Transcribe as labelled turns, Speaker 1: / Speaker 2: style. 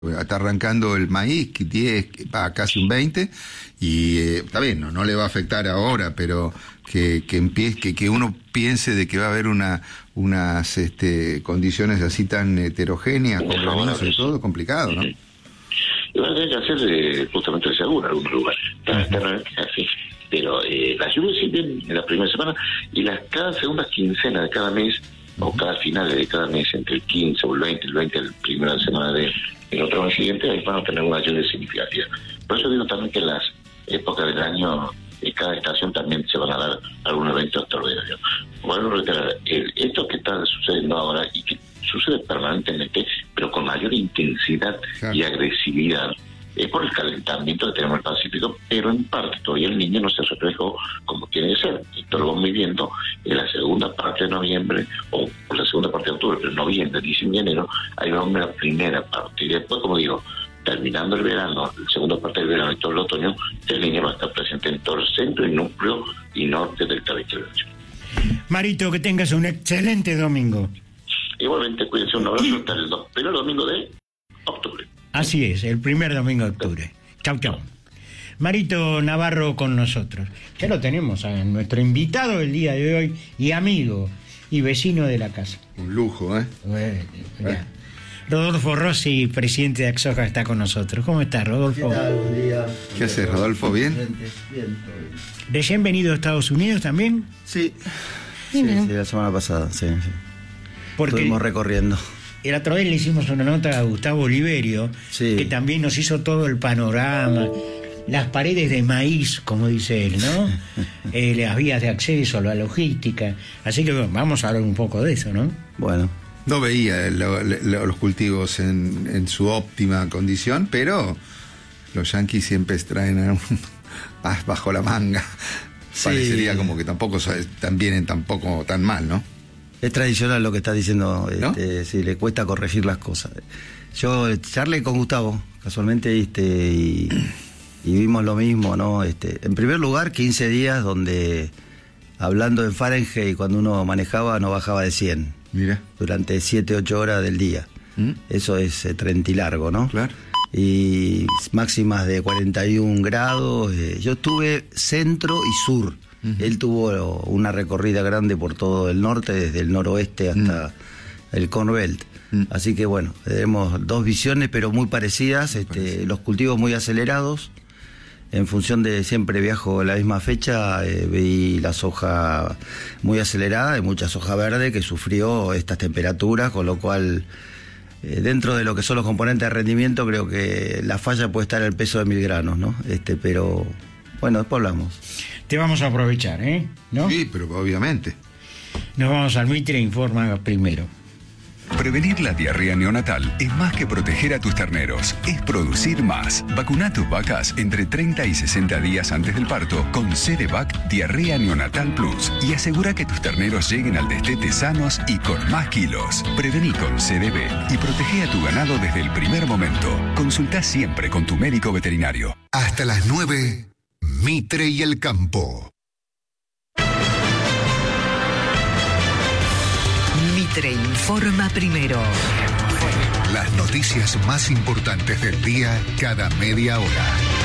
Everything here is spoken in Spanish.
Speaker 1: Está arrancando el maíz, 10, casi un 20, y está bien, no le va a afectar ahora, pero que empiece, que uno piense de que va a haber unas condiciones así tan heterogéneas, con los niños y todo, es complicado, ¿no?
Speaker 2: Y van a tener que hacer justamente el seguro en algún lugar. Así. Pero las lluvias siguen en la primera semana y cada segunda quincena de cada mes, o cada final de cada mes, entre el 15 o el 20, la primera semana del otro mes siguiente, ahí van a tener una lluvia significativa. Por eso digo también que en las épocas del año, cada estación también se van a dar algunos eventos torreros. Bueno, reiterar, esto que está sucediendo ahora y que sucede permanentemente, pero con mayor intensidad y agresividad, es por el calentamiento que tenemos en el Pacífico, pero en parte todavía el niño no se reflejó como tiene que ser. Esto lo vamos viviendo en la segunda parte de noviembre, o por la segunda parte de octubre, pero noviembre, diciembre y enero, ahí vamos a la primera parte. Y después, como digo, terminando el verano, la segunda parte del verano y todo el otoño, el niño va a estar presente en todo el centro y núcleo y norte del territorio.
Speaker 3: Marito, que tengas un excelente domingo.
Speaker 2: Igualmente, cuídense, un abrazo hasta el primer domingo de octubre.
Speaker 3: Así es, el primer domingo de octubre. Chau, chau. Marito Navarro con nosotros. Ya lo tenemos a nuestro invitado del día de hoy y amigo y vecino de la casa.
Speaker 1: Un lujo, ¿eh?
Speaker 3: Rodolfo Rossi, presidente de Axoja, está con nosotros. ¿Cómo estás, Rodolfo?
Speaker 4: ¿Qué tal? Buen día.
Speaker 1: ¿Qué haces, Rodolfo? ¿Bien?
Speaker 4: Bien.
Speaker 3: ¿Recién venido a Estados Unidos también?
Speaker 4: Sí, la semana pasada, sí.
Speaker 3: Porque
Speaker 4: estuvimos recorriendo.
Speaker 3: El otro día le hicimos una nota a Gustavo Oliverio, que también nos hizo todo el panorama, las paredes de maíz, como dice él, ¿no? Las vías de acceso, la logística. Así que vamos a hablar un poco de eso, ¿no?
Speaker 4: Bueno.
Speaker 1: No veía los cultivos en su óptima condición, pero los yanquis siempre traen bajo la manga. Sí. Parecería como que tampoco vienen tampoco tan mal, ¿no?
Speaker 4: Es tradicional lo que está diciendo,
Speaker 1: ¿no?
Speaker 4: Sí, le cuesta corregir las cosas. Yo charlé con Gustavo, casualmente, y vimos lo mismo, ¿no? En primer lugar, 15 días donde, hablando en Fahrenheit, cuando uno manejaba, no bajaba de 100.
Speaker 1: Mira.
Speaker 4: Durante 7, 8 horas del día. Eso es 30 y largo, ¿no?
Speaker 1: Claro.
Speaker 4: Y máximas de 41 grados. Yo estuve centro y sur. Él tuvo una recorrida grande por todo el norte, desde el noroeste hasta el Corn Belt. Así que bueno, tenemos dos visiones, pero muy parecidas. Los cultivos muy acelerados. En función de siempre viajo a la misma fecha, vi la soja muy acelerada y mucha soja verde que sufrió estas temperaturas, con lo cual, dentro de lo que son los componentes de rendimiento, creo que la falla puede estar al peso de 1000 granos, ¿no? Pero bueno, después hablamos.
Speaker 3: Te vamos a aprovechar, ¿no?
Speaker 1: Sí, pero obviamente.
Speaker 3: Nos vamos al Mitre Informa primero.
Speaker 5: Prevenir la diarrea neonatal es más que proteger a tus terneros, es producir más. Vacuna a tus vacas entre 30 y 60 días antes del parto con Cerevac Diarrea Neonatal Plus y asegura que tus terneros lleguen al destete sanos y con más kilos. Prevení con CDB y protege a tu ganado desde el primer momento. Consulta siempre con tu médico veterinario.
Speaker 6: Hasta las 9, Mitre y el Campo.
Speaker 7: Mitre informa primero.
Speaker 6: Las noticias más importantes del día cada media hora.